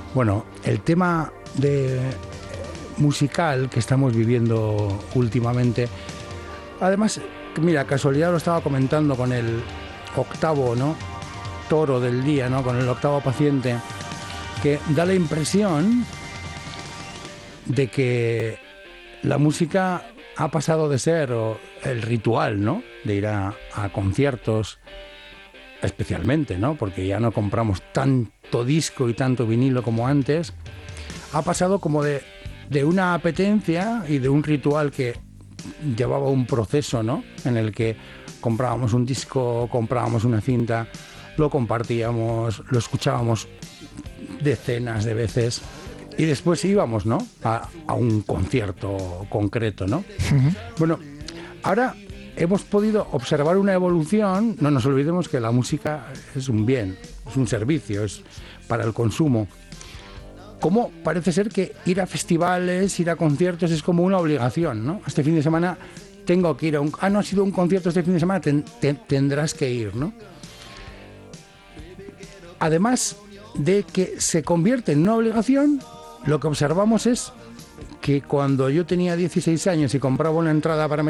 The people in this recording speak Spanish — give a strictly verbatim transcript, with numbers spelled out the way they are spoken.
Bueno, el tema de musical que estamos viviendo últimamente, además, mira, casualidad lo estaba comentando con el octavo, ¿no?, toro del día, ¿no?, con el octavo paciente, que da la impresión de que la música ha pasado de ser el ritual, ¿no?, de ir a, a conciertos, especialmente, ¿no?, porque ya no compramos tanto disco y tanto vinilo como antes. Ha pasado como de, de una apetencia y de un ritual que llevaba un proceso, ¿no?, en el que comprábamos un disco, comprábamos una cinta, lo compartíamos, lo escuchábamos decenas de veces y después íbamos, ¿no?, a, a un concierto concreto, ¿no? Uh-huh. Bueno, ahora hemos podido observar una evolución. No nos olvidemos que la música es un bien, es un servicio, es para el consumo. Como parece ser que ir a festivales, ir a conciertos es como una obligación, ¿no? Este fin de semana tengo que ir a un... Ah, no ha sido un concierto este fin de semana, ten, ten, tendrás que ir, ¿no? Además de que se convierte en una obligación, lo que observamos es que cuando yo tenía dieciséis años y compraba una entrada para